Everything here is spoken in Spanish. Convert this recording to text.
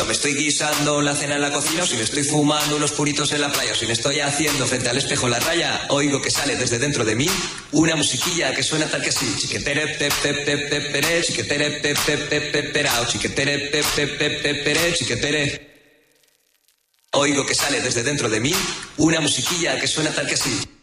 me estoy guisando la cena en la cocina, o si me estoy fumando unos puritos en la playa, o si me estoy haciendo frente al espejo la raya, oigo que sale desde dentro de mí una musiquilla que suena tal que así. Chiquetere pep pep pep pep pere, chiquetere pep pep pep pep perao, chiquetere pep pep pep pep pere, chiquetere. Oigo que sale desde dentro de mí una musiquilla que suena tal que así.